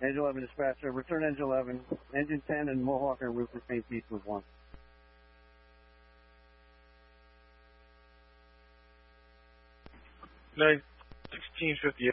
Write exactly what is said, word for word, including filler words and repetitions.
Engine eleven dispatcher, return engine eleven, engine ten and Mohawk and Rupert Saint Pete was one. Nine sixteen fifty.